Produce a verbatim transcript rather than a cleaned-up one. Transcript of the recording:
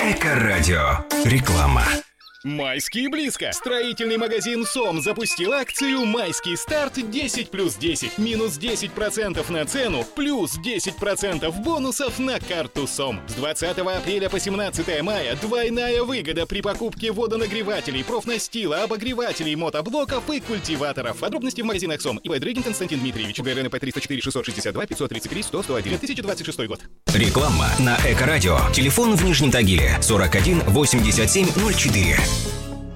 Эко-радио. Реклама. Майские близко. Строительный магазин СОМ запустил акцию «Майский старт десять плюс десять». Минус десять процентов на цену, плюс десять процентов бонусов на карту СОМ. С двадцатого апреля по семнадцатое мая двойная выгода при покупке водонагревателей, профнастила, обогревателей, мотоблоков и культиваторов. Подробности в магазинах СОМ. ИП Дрыгин Константин Дмитриевич. ГРНП триста четыре шестьсот шестьдесят два пятьсот тридцать три сто сто один. две тысячи двадцать шестой год. Реклама на Эко-радио. Телефон в Нижнем Тагиле сорок один восемьдесят семь ноль четыре.